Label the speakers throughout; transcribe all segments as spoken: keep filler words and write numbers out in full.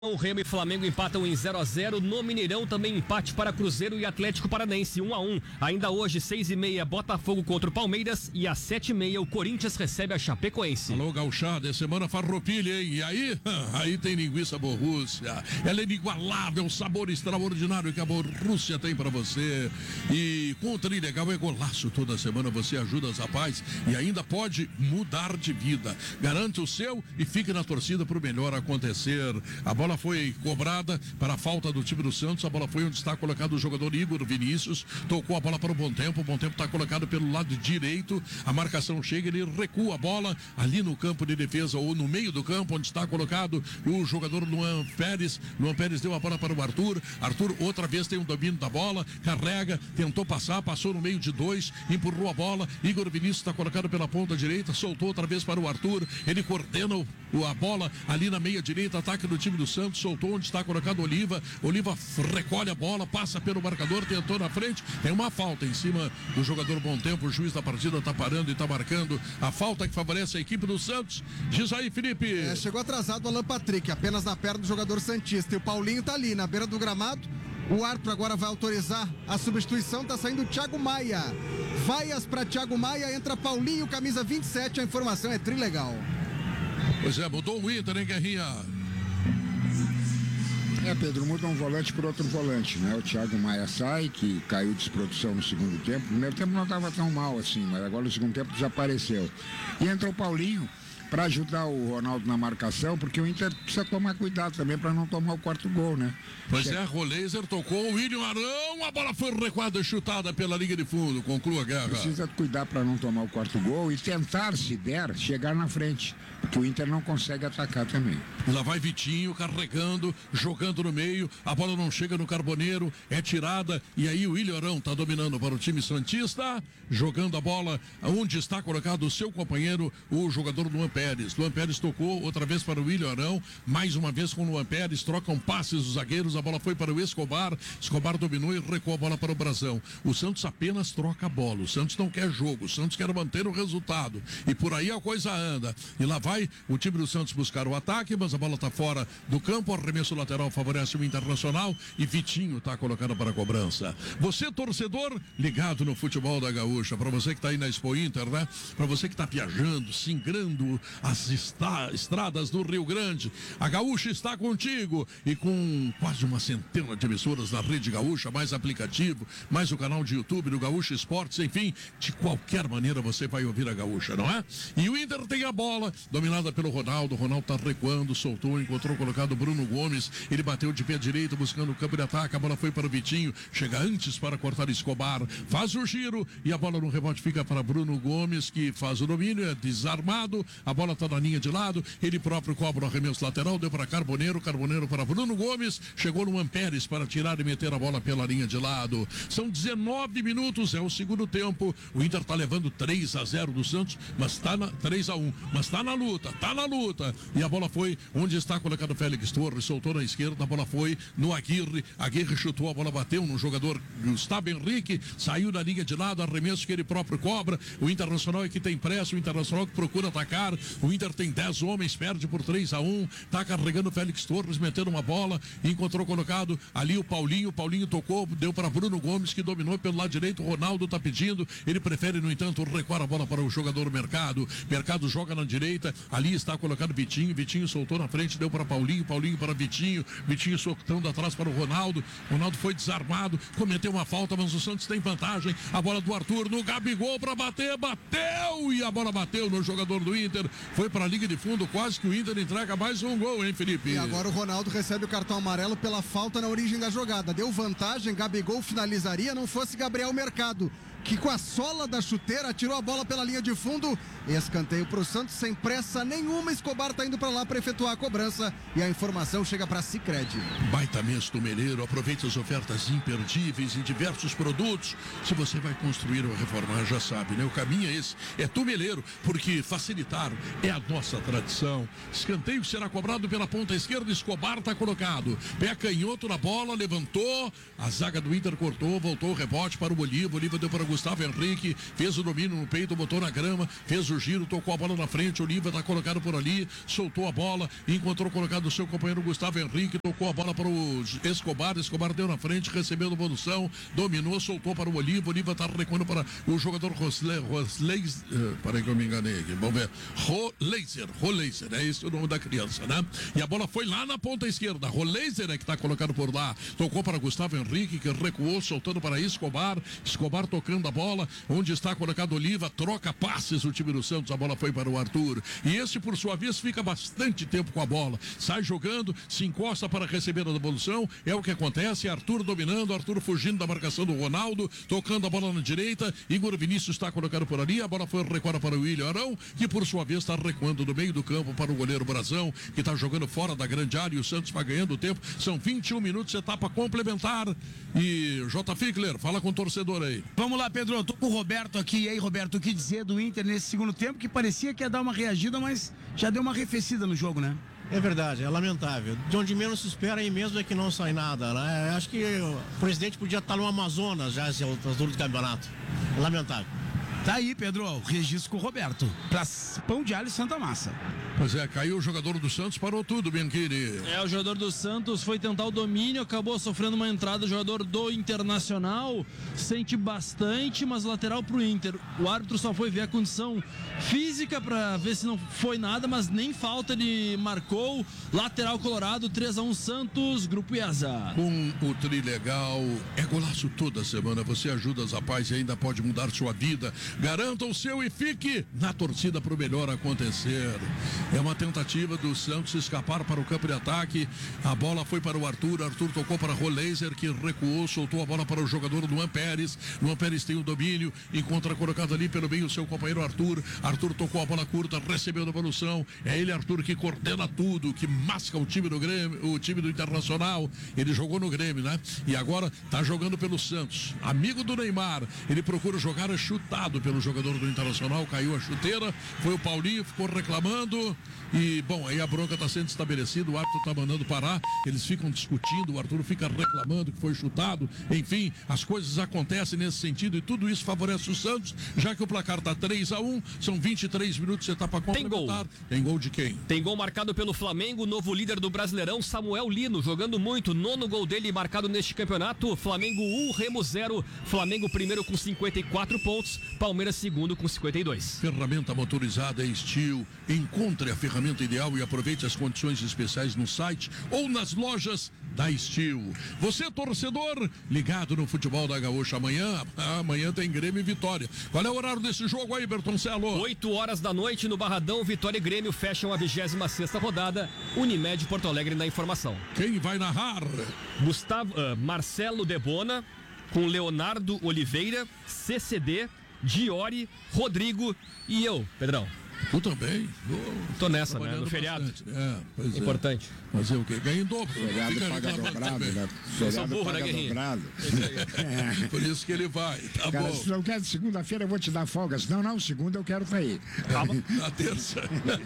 Speaker 1: O Remo e Flamengo empatam em zero a zero. No Mineirão também empate para Cruzeiro e Atlético Paranaense um a um. Ainda hoje, seis e meia, Botafogo contra o Palmeiras. E às sete e meia, o Corinthians recebe a Chapecoense.
Speaker 2: Alô, gauchada, é semana farroupilha, hein? E aí? Aí tem linguiça Borrússia. Ela é inigualável, sabor extraordinário que a Borrússia tem pra você. E com o Trilegal é golaço toda semana. Você ajuda os rapazes e ainda pode mudar de vida. Garante o seu e fique na torcida pro melhor acontecer. A bola foi cobrada para a falta do time do Santos. A bola foi onde está colocado o jogador Igor Vinícius. Tocou a bola para o Bom Tempo. O Bom Tempo está colocado pelo lado direito. A marcação chega, ele recua a bola ali no campo de defesa ou no meio do campo, onde está colocado o jogador Luan Pérez. Luan Pérez deu a bola para o Arthur. Arthur outra vez tem um domínio da bola, carrega, tentou passar, passou no meio de dois, empurrou a bola. Igor Vinícius está colocado pela ponta direita, soltou outra vez para o Arthur. Ele coordena o, a bola ali na meia direita, ataque do time do Santos. Soltou onde está colocado Oliva. Oliva recolhe a bola, passa pelo marcador, tentou na frente. Tem uma falta em cima do jogador Bom Tempo. O juiz da partida está parando e está marcando a falta que favorece a equipe do Santos. Diz aí, Felipe.
Speaker 3: É, chegou atrasado o Alan Patrick, apenas na perna do jogador santista. E o Paulinho está ali na beira do gramado. O árbitro agora vai autorizar a substituição. Está saindo o Thiago Maia. Vaias para Thiago Maia, entra Paulinho, camisa vinte e sete. A informação é Trilegal.
Speaker 2: Pois é, mudou o Inter, hein, Guerrinha?
Speaker 4: É, Pedro, muda um volante por outro volante, né? O Thiago Maia sai, que caiu de desprodução no segundo tempo. No primeiro tempo não estava tão mal assim, mas agora no segundo tempo desapareceu. E entrou o Paulinho para ajudar o Ronaldo na marcação, porque o Inter precisa tomar cuidado também para não tomar o quarto gol, né?
Speaker 2: Pois é, Roleiser tocou, o William Arão, a bola foi recuada e chutada pela linha de fundo, conclua a guerra.
Speaker 4: Precisa cuidar para não tomar o quarto gol e tentar, se der, chegar na frente, porque o Inter não consegue atacar também.
Speaker 2: Lá vai Vitinho carregando, jogando no meio, a bola não chega no Carboneiro, é tirada e aí o William Arão está dominando para o time santista, jogando a bola onde está colocado o seu companheiro, o jogador Luan Pérez. Luan Pérez tocou outra vez para o William Arão, mais uma vez com o Luan Pérez, trocam passes os zagueiros, a bola foi para o Escobar, Escobar dominou e recuou a bola para o Brasão. O Santos apenas troca a bola, o Santos não quer jogo, o Santos quer manter o resultado e por aí a coisa anda. E lá vai o time do Santos buscar o ataque, mas a bola está fora do campo, arremesso lateral favorece o Internacional e Vitinho está colocado para a cobrança. Você, torcedor, ligado no futebol da Gaúcha, para você que está aí na Expo Inter, né? Para você que está viajando, singrando as esta- estradas do Rio Grande, a Gaúcha está contigo e com quase uma centena de emissoras na Rede Gaúcha, mais aplicativo, mais o canal de YouTube do Gaúcha Esportes, enfim, de qualquer maneira você vai ouvir a Gaúcha, não é? E o Inter tem a bola, dominada pelo Ronaldo, o Ronaldo está recuando, soltou, encontrou colocado Bruno Gomes, ele bateu de pé direito buscando o campo de ataque, a bola foi para o Vitinho, chega antes para cortar Escobar, faz o giro e a bola no rebote fica para Bruno Gomes, que faz o domínio, é desarmado, a bola está na linha de lado, ele próprio cobra o arremesso lateral, deu para Carboneiro, Carboneiro para Bruno Gomes, chegou no Pérez para tirar e meter a bola pela linha de lado. São dezenove minutos, é o segundo tempo, o Inter está levando três a zero do Santos, mas está na três a um, mas está na luta, está na luta, e a bola foi onde está colocado o Félix Torres, soltou na esquerda, a bola foi no Aguirre, Aguirre chutou, a bola bateu no jogador Gustavo Henrique, saiu da linha de lado, arremesso que ele próprio cobra, o Internacional é que tem pressa, o Internacional que procura atacar, o Inter tem dez homens, perde por três a um, está carregando o Félix Torres, metendo uma bola, encontrou colocado ali o Paulinho, o Paulinho tocou, deu para Bruno Gomes, que dominou pelo lado direito, o Ronaldo está pedindo, ele prefere, no entanto, recuar a bola para o jogador Mercado, Mercado joga na direita, ali está colocado Vitinho, Vitinho soltou na frente, deu para Paulinho, Paulinho para Vitinho, Vitinho soltando atrás para o Ronaldo, Ronaldo foi desarmado, cometeu uma falta, mas o Santos tem vantagem, a bola do Arthur no Gabigol para bater, bateu e a bola bateu no jogador do Inter, foi para a linha de fundo, quase que o Inter entrega mais um gol, hein, Felipe?
Speaker 3: E agora o Ronaldo recebe o cartão amarelo pela falta na origem da jogada, deu vantagem, Gabigol finalizaria, não fosse Gabriel Mercado, que com a sola da chuteira tirou a bola pela linha de fundo. Escanteio pro Santos sem pressa nenhuma. Escobar tá indo para lá para efetuar a cobrança e a informação chega para Sicredi.
Speaker 2: Baita mês Tumeleiro, aproveite as ofertas imperdíveis em diversos produtos. Se você vai construir ou reformar, já sabe, né? O caminho é esse, é Tumeleiro, porque facilitar é a nossa tradição. Escanteio será cobrado pela ponta esquerda, Escobar tá colocado, pé canhoto na bola, levantou, a zaga do Inter cortou, voltou o rebote para o Bolívar, Bolívar deu para o Gustavo Henrique, fez o domínio no peito, botou na grama, fez o giro, tocou a bola na frente, Oliva está colocado por ali, soltou a bola, encontrou colocado o seu companheiro Gustavo Henrique, tocou a bola para o Escobar, Escobar deu na frente, recebeu a evolução, dominou, soltou para o Oliva, Oliva está recuando para o jogador Rosley, Rosley, uh, peraí que eu me enganei aqui, vamos ver, Roleiser, Roleiser, é esse o nome da criança, né? E a bola foi lá na ponta esquerda, Roleiser é que está colocado por lá, tocou para Gustavo Henrique, que recuou, soltando para Escobar, Escobar tocando a bola, onde está colocado Oliva, troca passes o time do Santos, a bola foi para o Arthur, e esse por sua vez fica bastante tempo com a bola, sai jogando, se encosta para receber a devolução, é o que acontece, Arthur dominando, Arthur fugindo da marcação do Ronaldo, tocando a bola na direita, Igor Vinícius está colocado por ali, a bola foi recuada para o William Arão, que por sua vez está recuando do meio do campo para o goleiro Brazão, que está jogando fora da grande área, e o Santos vai ganhando tempo, são vinte e um minutos, etapa complementar, e J. Fickler, fala com o torcedor aí.
Speaker 5: Vamos lá, Pedro, eu tô com o Roberto aqui, e aí, Roberto, o que dizer do Inter nesse segundo tempo, que parecia que ia dar uma reagida, mas já deu uma arrefecida no jogo, né?
Speaker 6: É verdade, é lamentável. De onde menos se espera aí mesmo é que não sai nada, né? Acho que o presidente podia estar no Amazonas já, esse altura do campeonato. É lamentável.
Speaker 5: Tá aí, Pedro, o registro com o Roberto, pra Pão de Alho e Santa Massa.
Speaker 2: Pois é, caiu o jogador do Santos, parou tudo, Bianchini.
Speaker 7: É, o jogador do Santos foi tentar o domínio, acabou sofrendo uma entrada, o jogador do Internacional sente bastante, mas lateral pro Inter. O árbitro só foi ver a condição física para ver se não foi nada, mas nem falta ele marcou. Lateral Colorado, três a um Santos, Grupo IESA.
Speaker 2: Com o Trilegal, é golaço toda semana, você ajuda as rapazes e ainda pode mudar sua vida. Garanta o seu e fique na torcida para o melhor acontecer. É uma tentativa do Santos escapar para o campo de ataque. A bola foi para o Arthur. Arthur tocou para Roleiser, que recuou, soltou a bola para o jogador Luan Pérez. Luan Pérez tem o domínio, encontra colocado ali pelo meio o seu companheiro Arthur. Arthur tocou a bola curta, recebeu a devolução. É ele, Arthur, que coordena tudo, que masca o time do Grêmio, o time do Internacional. Ele jogou no Grêmio, né? E agora está jogando pelo Santos. Amigo do Neymar. Ele procura jogar, é chutado pelo jogador do Internacional, caiu a chuteira, foi o Paulinho, ficou reclamando e, bom, aí a bronca está sendo estabelecida, o árbitro está mandando parar, eles ficam discutindo, o Arthur fica reclamando que foi chutado, enfim, as coisas acontecem nesse sentido e tudo isso favorece o Santos, já que o placar está três a um, são vinte e três minutos, etapa complementar. Tem gol. Tem gol de quem?
Speaker 1: Tem gol marcado pelo Flamengo, novo líder do Brasileirão, Samuel Lino, jogando muito, nono gol dele marcado neste campeonato, Flamengo um, Remo zero, Flamengo primeiro com cinquenta e quatro pontos, Palmeiras segundo com cinquenta e dois.
Speaker 2: Ferramenta motorizada é Steel. Encontre a ferramenta ideal e aproveite as condições especiais no site ou nas lojas da Steel. Você, torcedor, ligado no futebol da Gaúcha amanhã. Amanhã tem Grêmio e Vitória. Qual é o horário desse jogo aí, Bertoncelo?
Speaker 1: oito horas da noite no Barradão, Vitória e Grêmio fecham a vigésima sexta rodada. Unimed Porto Alegre na informação.
Speaker 2: Quem vai narrar?
Speaker 1: Gustavo, uh, Marcelo Debona com Leonardo Oliveira, C C D, Diori, Rodrigo e eu, Pedrão.
Speaker 2: Tu também?
Speaker 1: Tô nessa, né? No feriado.
Speaker 2: Bastante. É, pois
Speaker 1: Importante.
Speaker 2: É. Fazer o quê? Ganha em dobro.
Speaker 4: Feriado paga dobrado, né? Feriado
Speaker 1: burro,
Speaker 4: paga
Speaker 1: né,
Speaker 4: dobrado.
Speaker 2: É. Por isso que ele vai, tá
Speaker 4: Cara,
Speaker 2: bom.
Speaker 4: se não quer de segunda-feira, eu vou te dar folgas. Não, não, segunda eu quero tá aí.
Speaker 2: Na terça.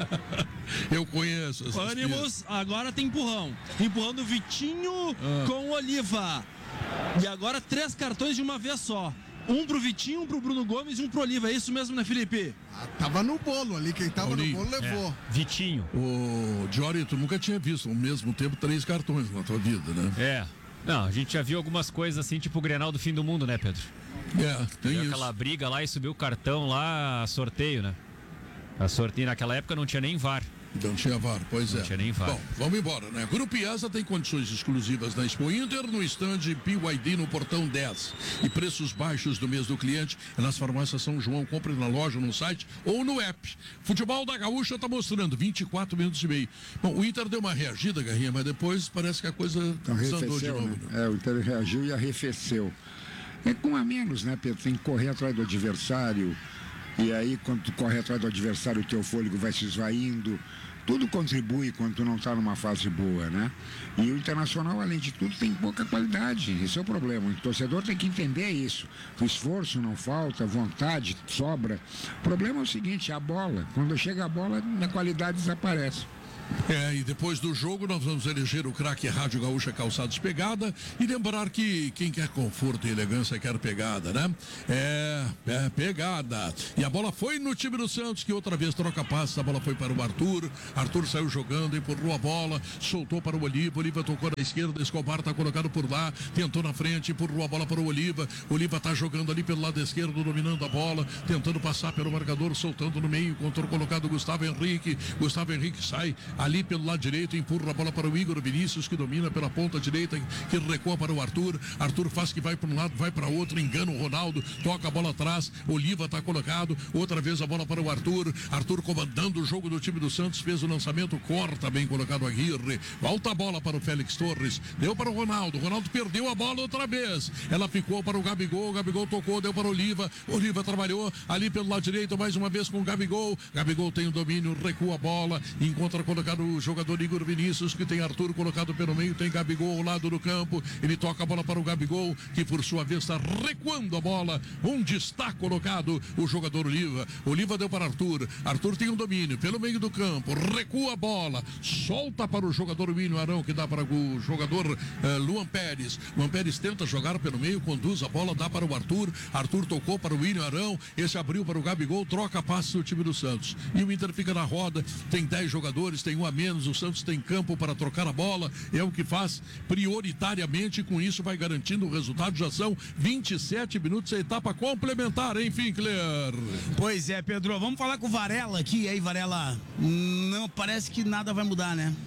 Speaker 2: Eu conheço.
Speaker 7: Ânimos, agora tem empurrão. Empurrão do Vitinho ah. com Oliva. E agora três cartões de uma vez só. Um pro Vitinho, um pro Bruno Gomes e um pro Oliva. É isso mesmo, né, Felipe?
Speaker 3: Ah, tava no bolo ali. Quem tava Paulinho. no bolo levou.
Speaker 1: É. Vitinho.
Speaker 2: O Diori, tu nunca tinha visto ao mesmo tempo três cartões na tua vida, né?
Speaker 8: É. Não, a gente já viu algumas coisas assim, tipo o Grenal do fim do mundo, né, Pedro?
Speaker 2: É, tem
Speaker 8: Deu
Speaker 2: isso.
Speaker 8: Aquela briga lá e subiu o cartão lá, sorteio, né? A sorteio naquela época não tinha nem V A R.
Speaker 2: Não tinha V A R, pois
Speaker 8: não
Speaker 2: é.
Speaker 8: Tinha nem V A R.
Speaker 2: Bom, vamos embora, né? Grupo IESA tem condições exclusivas na Expo Inter, no estande P Y D no portão dez. E preços baixos do mês do cliente é nas farmácias São João. Compre na loja, no site ou no app. Futebol da Gaúcha está mostrando vinte e quatro minutos e meio. Bom, o Inter deu uma reagida, Garrinha, mas depois parece que a coisa
Speaker 4: então,
Speaker 2: desandou de novo.
Speaker 4: Né? É, o Inter reagiu e arrefeceu. É com a menos, né, Pedro? Tem que correr atrás do adversário. E aí, quando tu corre atrás do adversário, o teu fôlego vai se esvaindo. Tudo contribui quando tu não está numa fase boa, né? E o Internacional, além de tudo, tem pouca qualidade. Esse é o problema. O torcedor tem que entender isso. O esforço não falta, vontade sobra. O problema é o seguinte, a bola. Quando chega a bola, a qualidade desaparece.
Speaker 2: É, e depois do jogo nós vamos eleger o craque Rádio Gaúcha Calçados Pegada e lembrar que quem quer conforto e elegância quer pegada, né? É, é pegada. E a bola foi no time do Santos, que outra vez troca passes, a bola foi para o Arthur, Arthur saiu jogando, empurrou a bola, soltou para o Oliva, Oliva tocou na esquerda, Escobar tá colocado por lá, tentou na frente, empurrou a bola para o Oliva, Oliva tá jogando ali pelo lado esquerdo, dominando a bola, tentando passar pelo marcador, soltando no meio, controle colocado Gustavo Henrique, Gustavo Henrique sai ali pelo lado direito, empurra a bola para o Igor Vinícius, que domina pela ponta direita, que recua para o Arthur, Arthur faz que vai para um lado, vai para outro, engana o Ronaldo, toca a bola atrás, Oliva está colocado, outra vez a bola para o Arthur, Arthur comandando o jogo do time do Santos, fez o lançamento, corta bem colocado Aguirre, volta a bola para o Félix Torres, deu para o Ronaldo, Ronaldo perdeu a bola outra vez, ela ficou para o Gabigol, Gabigol tocou, deu para o Oliva, Oliva trabalhou ali pelo lado direito, mais uma vez com o Gabigol, Gabigol tem o domínio, recua a bola, encontra colocado o jogador Igor Vinícius, que tem Arthur colocado pelo meio, tem Gabigol ao lado do campo, ele toca a bola para o Gabigol, que por sua vez está recuando a bola, onde está colocado o jogador Oliva, Oliva deu para Arthur, Arthur tem o domínio, pelo meio do campo, recua a bola, solta para o jogador William Arão, que dá para o jogador uh, Luan Pérez, Luan Pérez tenta jogar pelo meio, conduz a bola, dá para o Arthur, Arthur tocou para o William Arão, esse abriu para o Gabigol, troca passe do time do Santos, e o Inter fica na roda, tem dez jogadores, tem um a menos, o Santos tem campo para trocar a bola, é o que faz prioritariamente, e com isso vai garantindo o resultado. Já são vinte e sete minutos, a etapa complementar, hein, Finkler?
Speaker 5: Pois é, Pedro, vamos falar com o Varela aqui, e aí, Varela, não parece que nada vai mudar, né?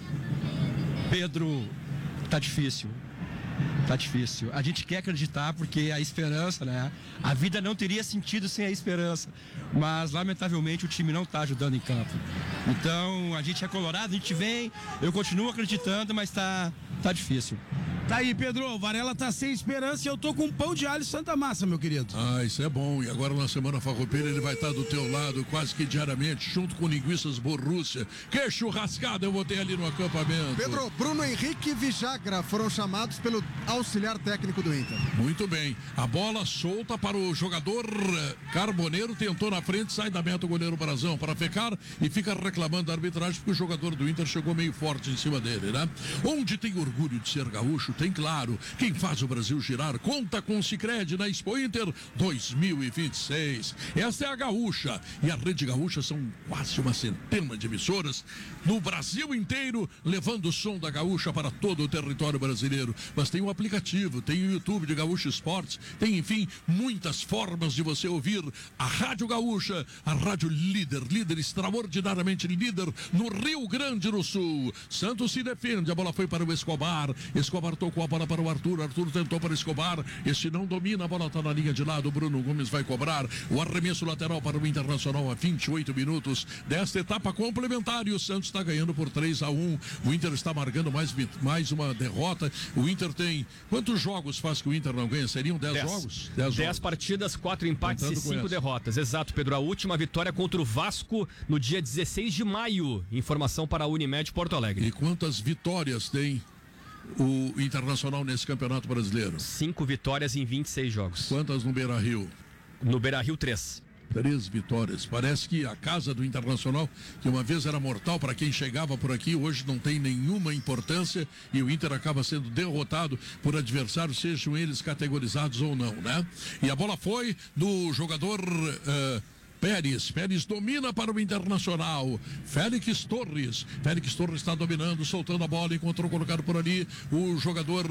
Speaker 9: Pedro, tá difícil. Tá difícil. A gente quer acreditar porque a esperança, né? A vida não teria sentido sem a esperança. Mas, lamentavelmente, o time não tá ajudando em campo. Então, a gente é colorado, a gente vem, eu continuo acreditando, mas tá, tá difícil.
Speaker 5: Tá aí, Pedro, o Varela tá sem esperança e eu tô com um pão de alho Santa Massa, meu querido.
Speaker 2: Ah, isso é bom. E agora na Semana Farroupilha ele vai estar do teu lado quase que diariamente, junto com linguiças Borrússia. Que churrascada eu botei ali no acampamento.
Speaker 3: Pedro, Bruno Henrique e Vijagra foram chamados pelo auxiliar técnico do Inter.
Speaker 2: Muito bem. A bola solta para o jogador Carboneiro, tentou na frente, sai da meta o goleiro Brazão para ficar e fica reclamando da arbitragem porque o jogador do Inter chegou meio forte em cima dele, né? Onde tem orgulho de ser gaúcho, tem claro, quem faz o Brasil girar, conta com o Sicredi na Expo Inter dois mil e vinte e seis. Essa é a Gaúcha e a Rede Gaúcha são quase uma centena de emissoras no Brasil inteiro, levando o som da Gaúcha para todo o território brasileiro. Mas tem o aplicativo, tem o YouTube de Gaúcha Esportes, tem, enfim, muitas formas de você ouvir a Rádio Gaúcha, a rádio líder, líder extraordinariamente líder no Rio Grande do Sul. Santos se defende, a bola foi para o Escobar, Escobar tocou a bola para o Arthur, Arthur tentou para o Escobar, este não domina, a bola está na linha de lado, o Bruno Gomes vai cobrar o arremesso lateral para o Internacional a vinte e oito minutos desta etapa complementar e o Santos está ganhando por três a um, o Inter está marcando mais, mais uma derrota, o Inter tem, quantos jogos faz que o Inter não ganha? Seriam dez jogos?
Speaker 1: dez partidas, quatro empates e cinco derrotas, exato, Pedro, a última vitória contra o Vasco no dia dezesseis de maio, informação para a Unimed Porto Alegre.
Speaker 2: E quantas vitórias tem o Internacional nesse Campeonato Brasileiro?
Speaker 1: Cinco vitórias em vinte e seis jogos.
Speaker 2: Quantas no Beira-Rio?
Speaker 1: No Beira-Rio, três.
Speaker 2: Três vitórias. Parece que a casa do Internacional, que uma vez era mortal para quem chegava por aqui, hoje não tem nenhuma importância e o Inter acaba sendo derrotado por adversários, sejam eles categorizados ou não, né? E a bola foi do jogador... Uh, Pérez, Pérez domina para o Internacional, Félix Torres, Félix Torres está dominando, soltando a bola, encontrou colocado por ali o jogador...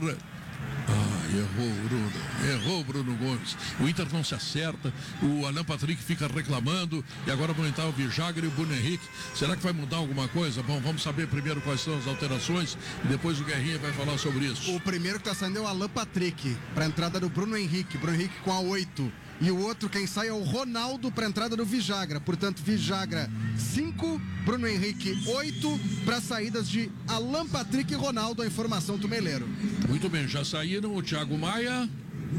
Speaker 2: Ah, errou o Bruno, errou o Bruno Gomes, o Inter não se acerta, o Alan Patrick fica reclamando e agora vão entrar o Vijagra e o Bruno Henrique. Será que vai mudar alguma coisa? Bom, vamos saber primeiro quais são as alterações e depois o Guerrinha vai falar sobre isso.
Speaker 3: O primeiro que está saindo é o Alan Patrick para a entrada do Bruno Henrique, Bruno Henrique com a oito. E o outro, quem sai, é o Ronaldo para a entrada do Vijagra. Portanto, Vijagra cinco, Bruno Henrique oito, para saídas de Alan Patrick e Ronaldo, a informação do Meleiro.
Speaker 2: Muito bem, já saíram o Thiago Maia,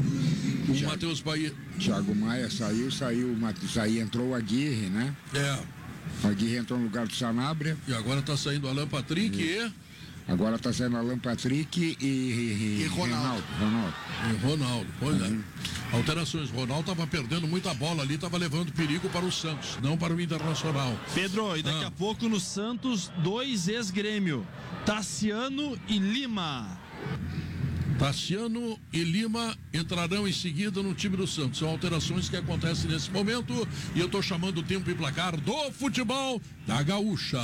Speaker 2: o Thiago, Matheus Bahia.
Speaker 4: Thiago Maia saiu, saiu, saiu, entrou o Aguirre, né?
Speaker 2: É.
Speaker 4: O Aguirre entrou no lugar do Sanabria.
Speaker 2: E agora está saindo o Alan Patrick e... e...
Speaker 4: Agora está saindo Alan Patrick e, e,
Speaker 3: e Ronaldo.
Speaker 4: Ronaldo.
Speaker 2: E Ronaldo, pois
Speaker 4: uhum.
Speaker 2: é. Alterações. Ronaldo estava perdendo muita bola ali, estava levando perigo para o Santos, não para o Internacional.
Speaker 7: Pedro, e daqui
Speaker 2: Ah.
Speaker 7: a pouco no Santos, dois ex-grêmio, Tassiano e Lima.
Speaker 2: Tassiano e Lima entrarão em seguida no time do Santos. São alterações que acontecem nesse momento e eu estou chamando o tempo e placar do futebol da Gaúcha.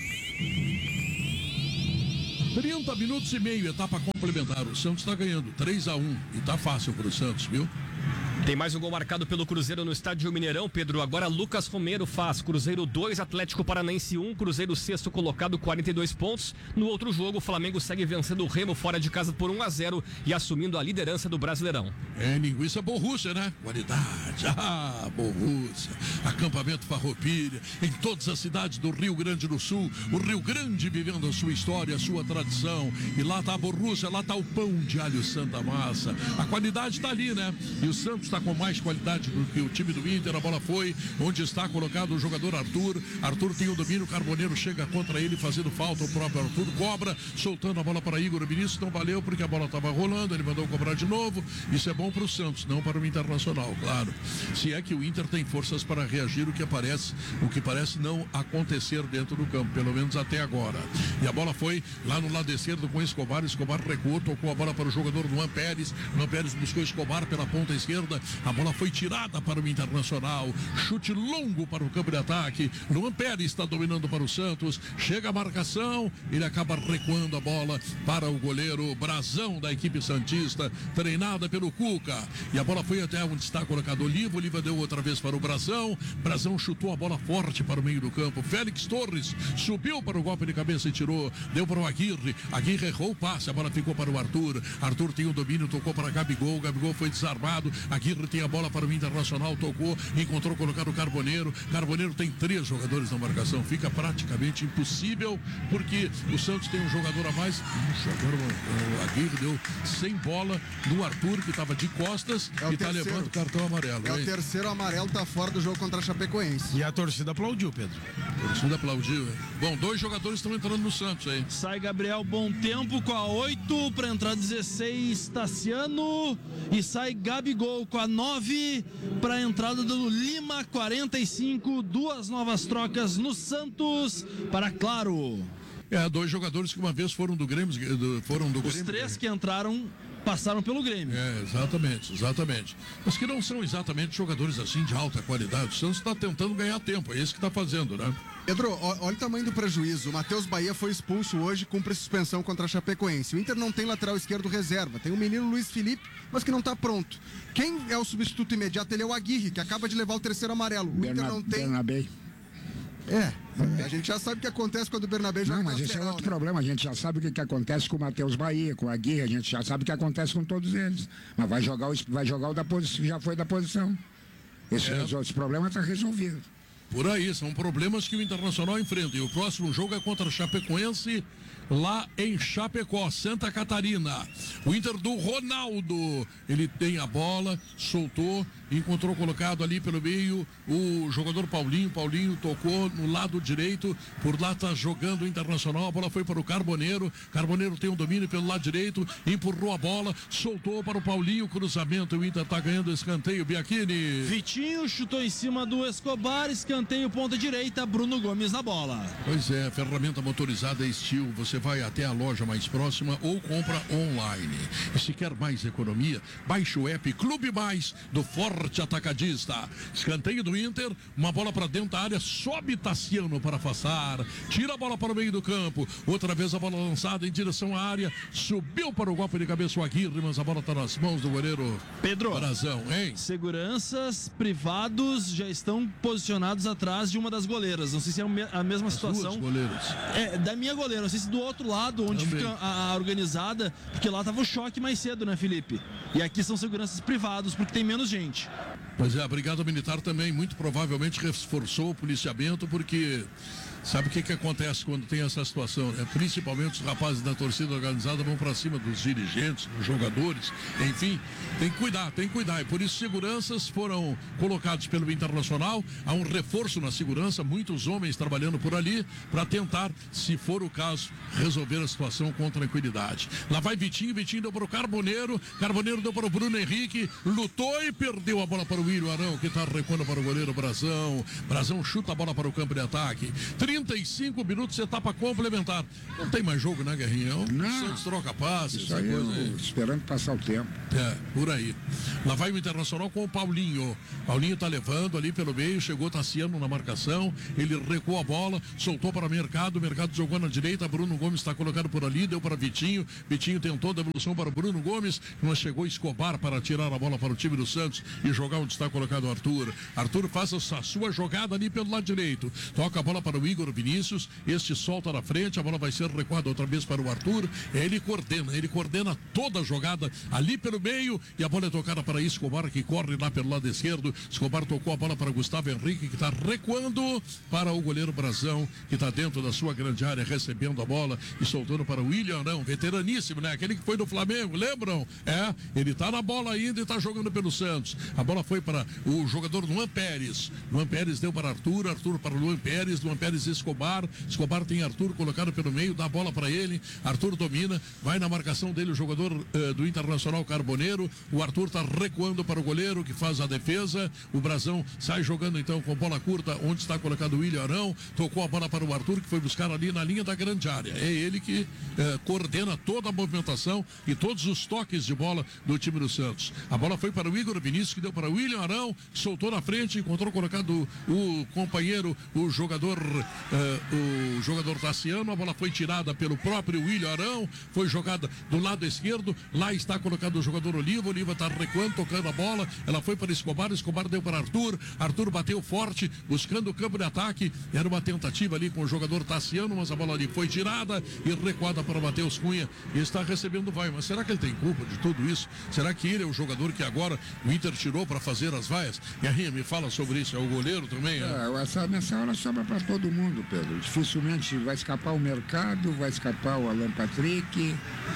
Speaker 2: trinta minutos e meio, etapa complementar. O Santos está ganhando três a um e tá fácil para o Santos, viu?
Speaker 1: Tem mais um gol marcado pelo Cruzeiro no estádio Mineirão, Pedro. Agora Lucas Romero faz Cruzeiro dois, Atlético Paranaense um, Cruzeiro sexto colocado, quarenta e dois pontos. No outro jogo, o Flamengo segue vencendo o Remo fora de casa por um a zero e assumindo a liderança do Brasileirão.
Speaker 2: É linguiça Borrússia, né? Qualidade. Ah, Borrússia. Acampamento Farroupilha, em todas as cidades do Rio Grande do Sul. O Rio Grande vivendo a sua história, a sua tradição. E lá tá a Borrússia, lá tá o pão de alho Santa Massa. A qualidade tá ali, né? E o Santos está com mais qualidade do que o time do Inter. A bola foi onde está colocado o jogador Arthur. Arthur tem o domínio, o Carboneiro chega contra ele fazendo falta. O próprio Arthur cobra, soltando a bola para Igor Vinícius. Não valeu porque a bola estava rolando, ele mandou cobrar de novo. Isso é bom para o Santos, não para o Internacional, claro. Se é que o Inter tem forças para reagir, o que parece, o que parece não acontecer dentro do campo, pelo menos até agora. E a bola foi lá no lado esquerdo com Escobar. Escobar recuou, tocou a bola para o jogador Luan Pérez. Luan Pérez buscou Escobar pela ponta esquerda. A bola foi tirada para o Internacional. Chute longo para o campo de ataque. Luan Pérez está dominando para o Santos. Chega a marcação. Ele acaba recuando a bola para o goleiro Brazão da equipe santista, treinada pelo Cuca. E a bola foi até onde está colocado Oliva. Oliva deu outra vez para o Brazão. Brazão chutou a bola forte para o meio do campo. Félix Torres subiu para o golpe de cabeça e tirou. Deu para o Aguirre. Aguirre errou o passe. A bola ficou para o Arthur. Arthur tem o domínio, tocou para Gabigol. Gabigol foi desarmado. Aguirre tem a bola para o Internacional, tocou, encontrou colocar o Carboneiro. Carboneiro tem três jogadores na marcação, fica praticamente impossível, porque o Santos tem um jogador a mais. Puxa, agora o Aguirre deu sem bola no Arthur, que estava de costas
Speaker 3: É o
Speaker 2: e está
Speaker 3: terceiro.
Speaker 2: levando o cartão amarelo.
Speaker 3: É o
Speaker 2: hein?
Speaker 3: terceiro amarelo, tá fora do jogo contra a Chapecoense.
Speaker 5: E a torcida aplaudiu, Pedro.
Speaker 2: A torcida aplaudiu. hein? Bom, dois jogadores estão entrando no Santos aí.
Speaker 7: Sai Gabriel Bom Tempo com a oito, para entrar dezesseis, Tassiano. E sai Gabigol com a nove, para a entrada do Lima, quarenta e cinco. Duas novas trocas no Santos, para Claro.
Speaker 2: É, dois jogadores que uma vez foram do Grêmio, do- foram do
Speaker 7: Os
Speaker 2: Grêmio.
Speaker 7: três que entraram passaram pelo Grêmio.
Speaker 2: É, exatamente, exatamente. Mas que não são exatamente jogadores assim de alta qualidade. O Santos está tentando ganhar tempo, é isso que está fazendo, né?
Speaker 3: Pedro, ó- olha o tamanho do prejuízo. O Matheus Bahia foi expulso hoje, cumpre suspensão contra a Chapecoense. O Inter não tem lateral esquerdo reserva. Tem o menino Luiz Felipe, mas que não está pronto. Quem é o substituto imediato? Ele é o Aguirre, que acaba de levar o terceiro amarelo. O Inter
Speaker 4: Berna-
Speaker 3: não tem.
Speaker 4: Bernabé.
Speaker 3: É, a gente já sabe o que acontece quando o Bernabé joga
Speaker 4: Não, mas
Speaker 3: na
Speaker 4: esse é
Speaker 3: lateral,
Speaker 4: outro
Speaker 3: né?
Speaker 4: problema. A gente já sabe o que, que acontece com o Matheus Bahia, com a Aguirre, a gente já sabe o que acontece com todos eles. Mas vai jogar o, vai jogar o da posição, já foi da posição. Esse,
Speaker 2: É.
Speaker 4: esse problema está resolvido.
Speaker 2: Por aí, são problemas que o Internacional enfrenta. E o próximo jogo é contra a Chapecoense, lá em Chapecó, Santa Catarina. O Inter do Ronaldo, ele tem a bola, soltou, encontrou colocado ali pelo meio o jogador Paulinho. Paulinho tocou no lado direito, por lá está jogando o Internacional. A bola foi para o Carboneiro. Carboneiro tem o domínio pelo lado direito, empurrou a bola, soltou para o Paulinho, cruzamento. O Inter está ganhando escanteio. Biachini.
Speaker 7: Vitinho chutou em cima do Escobar, escanteio ponta direita, Bruno Gomes na bola.
Speaker 2: Pois é, ferramenta motorizada Steel. Você vai até a loja mais próxima ou compra online. E se quer mais economia, baixe o app Clube Mais do Forte Atacadista. Escanteio do Inter, uma bola para dentro da área, sobe Tassiano para afastar, tira a bola para o meio do campo, outra vez a bola lançada em direção à área, subiu para o golpe de cabeça o Aguirre, mas a bola está nas mãos do goleiro
Speaker 7: Pedro.
Speaker 2: Brazão, hein?
Speaker 7: Seguranças privados já estão posicionados atrás de uma das goleiras. Não sei se é a mesma
Speaker 2: As duas
Speaker 7: situação.
Speaker 2: goleiras.
Speaker 7: É, da minha goleira, não sei se do outro lado, onde
Speaker 2: Também.
Speaker 7: fica a, a organizada, porque lá tava o choque mais cedo, né, Felipe? E aqui são seguranças privados, porque tem menos gente.
Speaker 2: Pois é, a Brigada Militar também muito provavelmente reforçou o policiamento, porque Sabe o que que acontece quando tem essa situação? É, principalmente os rapazes da torcida organizada vão para cima dos dirigentes, dos jogadores, enfim, tem que cuidar, tem que cuidar. E por isso seguranças foram colocados pelo Internacional, há um reforço na segurança, muitos homens trabalhando por ali para tentar, se for o caso, resolver a situação com tranquilidade. Lá vai Vitinho, Vitinho deu para o Carboneiro, Carboneiro deu para o Bruno Henrique, lutou e perdeu a bola para o William Arão, que está recuando para o goleiro Brazão. Brazão chuta a bola para o campo de ataque. trinta e cinco minutos, etapa complementar. Não tem mais jogo, né, Guerrinha? O Santos troca passes.
Speaker 4: Isso aí,
Speaker 2: coisa
Speaker 4: eu,
Speaker 2: aí.
Speaker 4: esperando passar o tempo.
Speaker 2: É, por aí. Lá vai o Internacional com o Paulinho. Paulinho tá levando ali pelo meio, chegou Tassiano na marcação, ele recuou a bola, soltou para o Mercado, o Mercado jogou na direita, Bruno Gomes está colocado por ali, deu para Vitinho, Vitinho tentou a devolução para o Bruno Gomes, mas chegou Escobar para tirar a bola para o time do Santos e jogar onde está colocado o Arthur. Arthur faz a sua jogada ali pelo lado direito, toca a bola para o Igor Vinícius, este solta na frente, a bola vai ser recuada outra vez para o Arthur, ele coordena, ele coordena toda a jogada ali pelo meio e a bola é tocada para Escobar, que corre lá pelo lado esquerdo. Escobar tocou a bola para Gustavo Henrique, que está recuando para o goleiro Brazão, que está dentro da sua grande área, recebendo a bola e soltando para o William Arão, veteraníssimo, né? Aquele que foi do Flamengo, lembram? É, ele está na bola ainda e está jogando pelo Santos. A bola foi para o jogador Luan Pérez. Luan Pérez deu para Arthur, Arthur para Luan Pérez, Luan Pérez Escobar. Escobar tem Arthur colocado pelo meio, dá a bola para ele. Arthur domina, vai na marcação dele o jogador uh, do Internacional Carboneiro. O Arthur está recuando para o goleiro que faz a defesa. O Brazão sai jogando então com bola curta, onde está colocado o William Arão. Tocou a bola para o Arthur, que foi buscar ali na linha da grande área. É ele que uh, coordena toda a movimentação e todos os toques de bola do time do Santos. A bola foi para o Igor Vinícius, que deu para o William Arão, soltou na frente, encontrou colocado o companheiro, o jogador uh, o jogador Tassiano. A bola foi tirada pelo próprio William Arão, foi jogada do lado esquerdo, lá está colocado o jogador Oliva, Oliva está recuando, tocando a bola, ela foi para Escobar, Escobar deu para Arthur, Arthur bateu forte, buscando o campo de ataque, era uma tentativa ali com o jogador Tassiano, mas a bola ali foi tirada e recuada para o Matheus Cunha, e está recebendo vai, mas será que ele tem culpa de tudo isso? Será que ele é o jogador que agora o Inter tirou para fazer as vaias? Guerrinha, me fala sobre isso, é o goleiro também? É?
Speaker 4: É, essa, nessa hora sobra para todo mundo, Pedro. Dificilmente vai escapar o Mercado, vai escapar o Alan Patrick.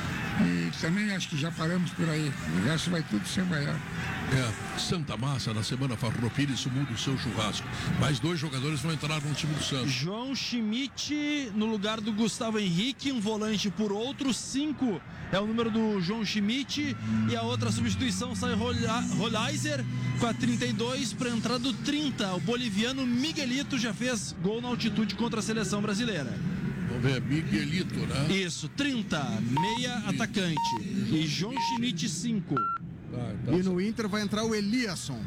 Speaker 4: E também acho que já paramos por aí. O resto vai tudo sem vaiar.
Speaker 2: É, Santa Massa, na semana Farroupilha, isso muda o seu churrasco. Mais dois jogadores vão entrar no time do Santos.
Speaker 7: João Schmidt no lugar do Gustavo Henrique, um volante por outro, cinco é o número do João Schmidt, e a outra substituição sai Rolaiser com a trinta e dois para entrar do trinta. O boliviano Miguelito já fez gol na altitude contra a seleção brasileira.
Speaker 2: Vamos ver, Miguelito, né?
Speaker 7: Isso, trinta, meia atacante. E João Schmidt, cinco.
Speaker 2: Ah, tá.
Speaker 3: E no Inter vai entrar o Eliasson.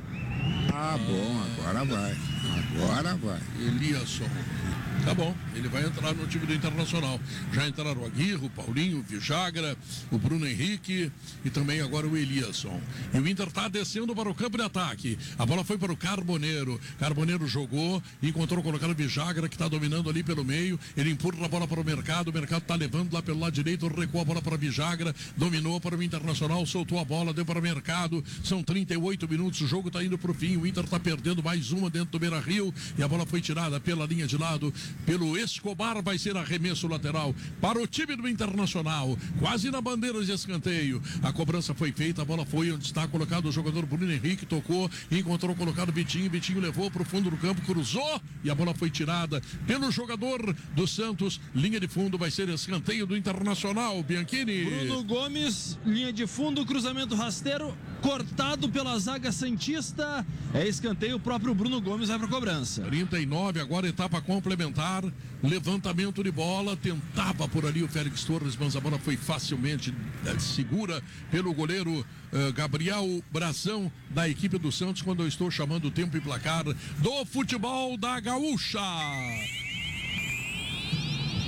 Speaker 4: Ah, bom, agora vai. Agora vai.
Speaker 2: Eliasson. Tá bom, ele vai entrar no time do Internacional. Já entraram o Aguirre, o Paulinho, o Vijagra, o Bruno Henrique e também agora o Eliasson. E o Inter está descendo para o campo de ataque. A bola foi para o Carboneiro. Carboneiro jogou, encontrou colocando o Vijagra, que está dominando ali pelo meio. Ele empurra a bola para o Mercado. O Mercado está levando lá pelo lado direito, recuou a bola para o Vijagra, dominou para o Internacional, soltou a bola, deu para o Mercado. São trinta e oito minutos, o jogo está indo para o fim. O Inter está perdendo mais uma dentro do Beira-Rio e a bola foi tirada pela linha de lado pelo Escobar. Vai ser arremesso lateral para o time do Internacional, quase na bandeira de escanteio. A cobrança foi feita, a bola foi onde está colocado o jogador Bruno Henrique, tocou, encontrou colocado Vitinho, Vitinho levou para o fundo do campo, cruzou e a bola foi tirada pelo jogador do Santos. Linha de fundo, vai ser escanteio do Internacional, Bianchini.
Speaker 7: Bruno Gomes, linha de fundo, cruzamento rasteiro, cortado pela zaga santista. É escanteio, o próprio Bruno Gomes vai para a cobrança.
Speaker 2: trinta e nove, agora etapa complementar, levantamento de bola, tentava por ali o Félix Torres, mas a bola foi facilmente é, segura pelo goleiro uh, Gabriel Brazão, da equipe do Santos, quando eu estou chamando o tempo e placar do futebol da Gaúcha.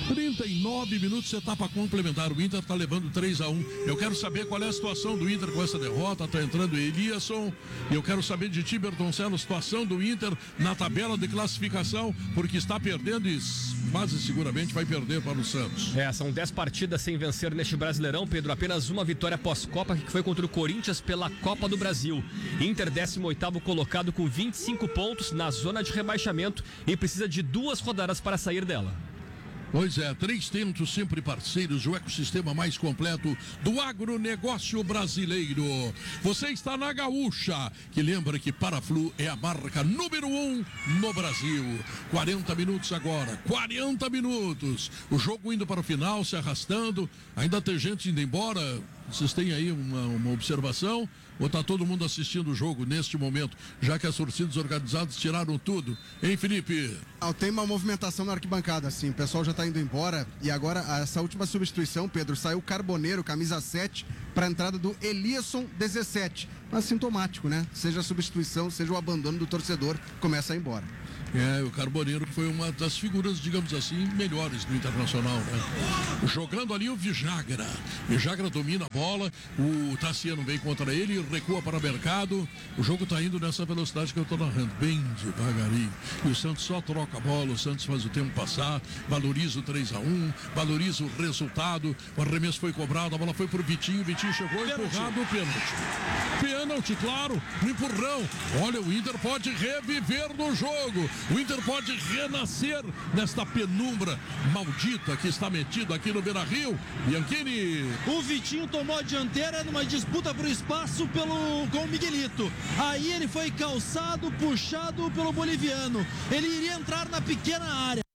Speaker 2: trinta e nove minutos, etapa complementar. O Inter está levando três a um. Eu quero saber qual é a situação do Inter com essa derrota. Está entrando Eliasson. E eu quero saber de ti, Bertoncello, a situação do Inter na tabela de classificação, porque está perdendo e quase seguramente vai perder para o Santos.
Speaker 1: É, são dez partidas sem vencer neste Brasileirão, Pedro. Apenas uma vitória pós-Copa, que foi contra o Corinthians pela Copa do Brasil. Inter, décimo oitavo colocado com vinte e cinco pontos na zona de rebaixamento e precisa de duas rodadas para sair dela.
Speaker 2: Pois é, três tentos sempre parceiros, o ecossistema mais completo do agronegócio brasileiro. Você está na Gaúcha, que lembra que Paraflu é a marca número um no Brasil. quarenta minutos agora, quarenta minutos. O jogo indo para o final, se arrastando. Ainda tem gente indo embora. Vocês têm aí uma, uma observação? Ou está todo mundo assistindo o jogo neste momento, já que as torcidas organizadas tiraram tudo? Hein, Felipe?
Speaker 3: Ah, tem uma movimentação na arquibancada, sim. O pessoal já está indo embora. E agora, essa última substituição, Pedro, saiu o Carboneiro, camisa sete, para a entrada do Eliasson, dezessete. Mas sintomático, né? Seja a substituição, seja o abandono do torcedor, começa a ir embora.
Speaker 2: É, o Carboneiro foi uma das figuras, digamos assim, melhores do Internacional, né? Jogando ali o Vijagra. Vijagra domina a bola, o Tassiano vem contra ele, recua para o mercado. O jogo está indo nessa velocidade que eu estou narrando, bem devagarinho. E o Santos só troca a bola, o Santos faz o tempo passar, valoriza o três a um, valoriza o resultado. O arremesso foi cobrado, a bola foi para o Vitinho, o Vitinho chegou, empurrado, o pênalti. Pênalti, claro, no empurrão. Olha, o Inter pode reviver no jogo. O Inter pode renascer nesta penumbra maldita que está metida aqui no Beira-Rio. Bianchini.
Speaker 7: O Vitinho tomou a dianteira numa disputa por espaço pelo, com o Miguelito. Aí ele foi calçado, puxado pelo boliviano. Ele iria entrar na pequena área.